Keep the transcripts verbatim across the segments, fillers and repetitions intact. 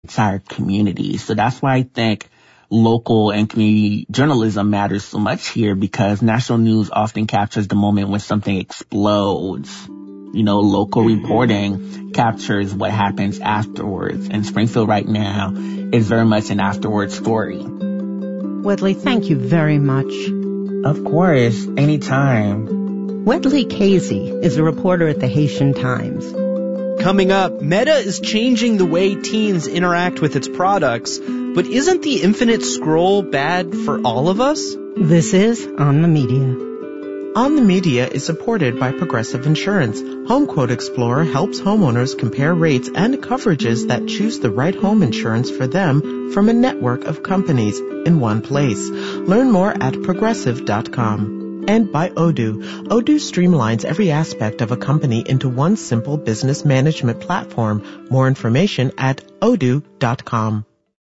entire communities. So that's why I think local and community journalism matters so much here, because national news often captures the moment when something explodes. You know, local reporting captures what happens afterwards. And Springfield right now is very much an afterward story. Wedley, thank you very much. Of course, anytime. Wedley Casey is a reporter at the Haitian Times. Coming up, Meta is changing the way teens interact with its products, but isn't the infinite scroll bad for all of us? This is On the Media. On the Media is supported by Progressive Insurance. HomeQuote Explorer helps homeowners compare rates and coverages that choose the right home insurance for them from a network of companies in one place. Learn more at progressive dot com. And by Odoo. Odoo streamlines every aspect of a company into one simple business management platform. More information at odoo dot com.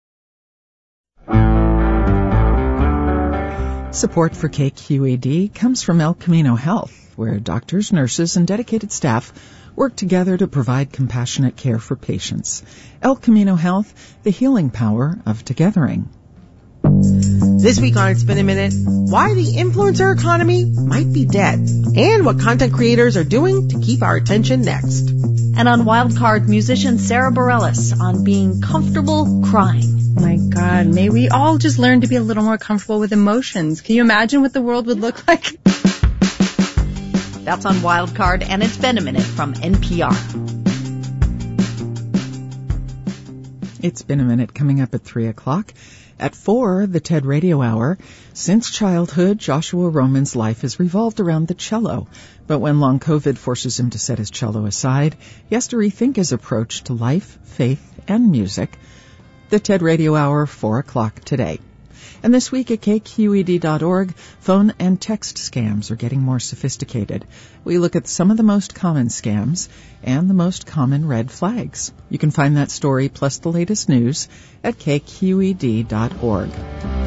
Support for K Q E D comes from El Camino Health, where doctors, nurses, and dedicated staff work together to provide compassionate care for patients. El Camino Health, the healing power of togethering. This week on It's Been a Minute, why the influencer economy might be dead, and what content creators are doing to keep our attention next. And on Wildcard, musician Sarah Bareilles on being comfortable crying. My God, may we all just learn to be a little more comfortable with emotions. Can you imagine what the world would look like? That's on Wildcard, and It's Been a Minute from N P R. It's Been a Minute coming up at three o'clock. At four, the TED Radio Hour. Since childhood, Joshua Roman's life has revolved around the cello. But when long COVID forces him to set his cello aside, he has to rethink his approach to life, faith, and music. The TED Radio Hour, four o'clock today. And this week at K Q E D dot org, phone and text scams are getting more sophisticated. We look at some of the most common scams and the most common red flags. You can find that story plus the latest news at K Q E D dot org.